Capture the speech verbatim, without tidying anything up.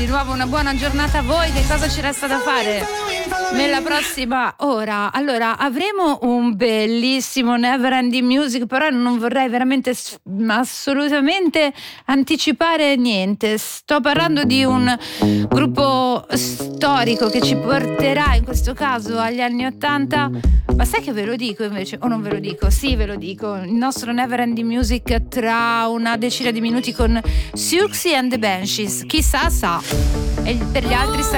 di nuovo una buona giornata a voi. Che cosa ci resta da fare nella prossima ora? Allora, avremo un bellissimo Never Ending Music, però non vorrei veramente assolutamente anticipare niente. Sto parlando di un gruppo storico che ci porterà in questo caso agli anni ottanta. Ma sai che ve lo dico invece? O non ve lo dico? Sì, ve lo dico. Il nostro Never Ending Music tra una decina di minuti con Siouxsie and the Banshees. Chissà sa. E per gli altri